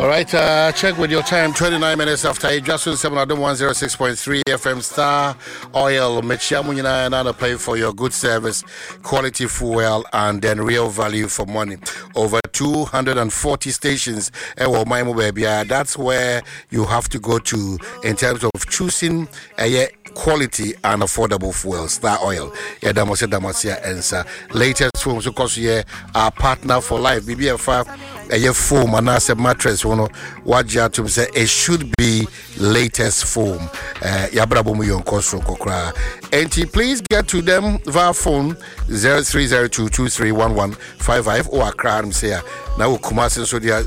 All right, check with your time. 29 minutes after Justin 70106.3 FM Star Oil. Mechiamunyina and another play for your good service, quality fuel, and then real value for money. Over 240 stations. That's where you have to go to in terms of choosing a quality and affordable fuel. Star Oil. Damasia answer. Latest films, of course, our partner for life. BBF a foam and as a mattress what to say it should be latest foam and please get to them via phone 0302231155 or Accra say now Kumasi so dia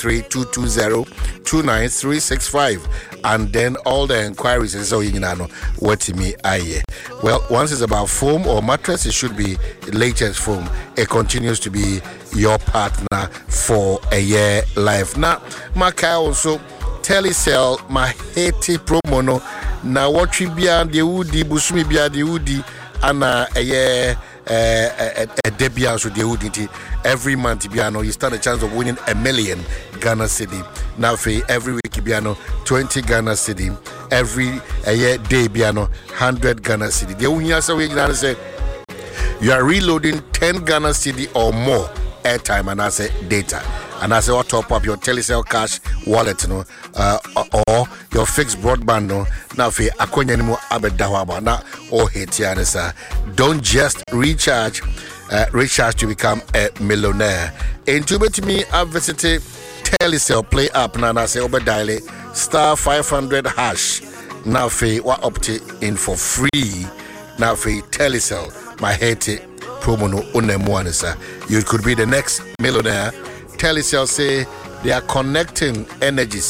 032202935 and then all the inquiries is so what me aye. Well, once it's about foam or mattress, it should be latest foam. It continues to be your partner for a year life. Now, Maka also Telecel my Haiti promo no na what we be and the woody busumi be the woody and a year a debut so the woody every month Biano you stand a chance of winning $1 million Ghana cedi. Now for every week Biano 20 Ghana cedi. Every year day Biano 100 Ghana cedi. The only answer we can say you are reloading 10 Ghana cedi or more airtime and I say data. And I say what top up your Telecel cash wallet or your fixed broadband now for akonyanimo abedawaba na or hetianesa. Don't just recharge to become a millionaire. And to bet me I visited Telecel play app now and I say obediale star 500 hash now for what opt in for free now for Telecel my Haiti promo no unemuanesa. You could be the next millionaire. Telecel say they are connecting energies